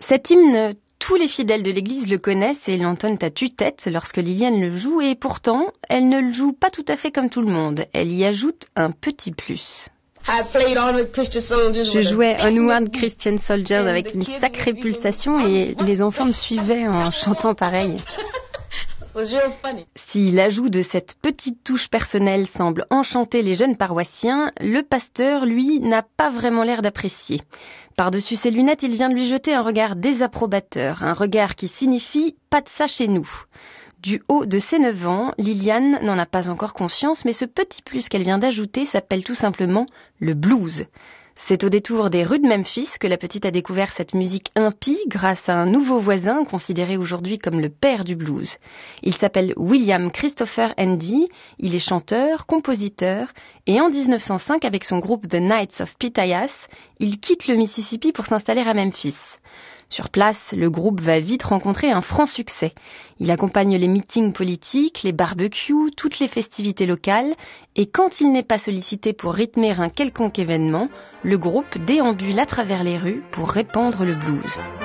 Cet hymne, tous les fidèles de l'église le connaissent et l'entonnent à tue-tête lorsque Liliane le joue, et pourtant, elle ne le joue pas tout à fait comme tout le monde. Elle y ajoute un petit plus. Je jouais Onward Christian Soldiers avec une sacrée pulsation et les enfants me suivaient en chantant pareil. Si l'ajout de cette petite touche personnelle semble enchanter les jeunes paroissiens, le pasteur, lui, n'a pas vraiment l'air d'apprécier. Par-dessus ses lunettes, il vient de lui jeter un regard désapprobateur, un regard qui signifie « pas de ça chez nous ». Du haut de ses 9 ans, Liliane n'en a pas encore conscience, mais ce petit plus qu'elle vient d'ajouter s'appelle tout simplement le blues. C'est au détour des rues de Memphis que la petite a découvert cette musique impie grâce à un nouveau voisin considéré aujourd'hui comme le père du blues. Il s'appelle William Christopher Handy, il est chanteur, compositeur, et en 1905, avec son groupe The Knights of Pythias, il quitte le Mississippi pour s'installer à Memphis. Sur place, le groupe va vite rencontrer un franc succès. Il accompagne les meetings politiques, les barbecues, toutes les festivités locales, et quand il n'est pas sollicité pour rythmer un quelconque événement, le groupe déambule à travers les rues pour répandre le blues.